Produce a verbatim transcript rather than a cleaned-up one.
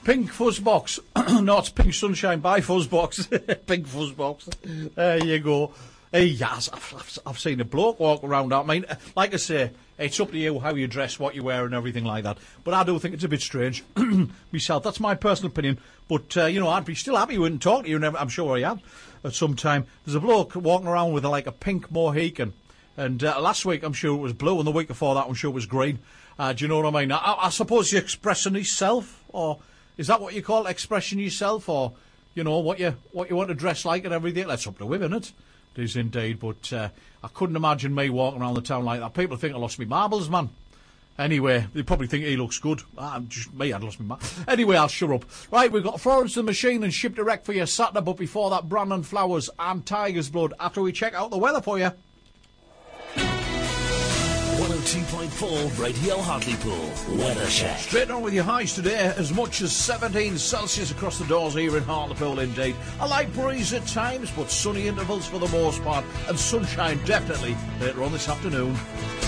Pink Fuzzbox. No, it's Pink Sunshine by Fuzzbox. Pink Fuzzbox. There you go. Hey, yes, I've, I've, I've seen a bloke walk around. I mean, like I say, it's up to you how you dress, what you wear and everything like that. But I do think it's a bit strange. Myself, that's my personal opinion. But, uh, you know, I'd be still happy with talk to you, and I'm sure I have at some time. There's a bloke walking around with, like, a pink Mohican. And uh, last week, I'm sure it was blue, and the week before that, I'm sure it was green. Uh, do you know what I mean? I, I suppose you're expressing yourself, or is that what you call it, expressing yourself, or, you know, what you what you want to dress like and everything? That's up to women, isn't it? It is indeed, but uh, I couldn't imagine me walking around the town like that. People think I lost my marbles, man. Anyway, they probably think he looks good. Ah, just me, I'd lost my marbles. Anyway, I'll shut up. Right, we've got Florence the Machine and Ship Direct for you Saturday, but before that, Brandon Flowers and Tiger's Blood after we check out the weather for you. one oh two point four Radio Hartlepool Weather Check. Straight on with your highs today, as much as seventeen Celsius across the doors here in Hartlepool indeed. A light breeze at times, but sunny intervals for the most part, and sunshine definitely later on this afternoon.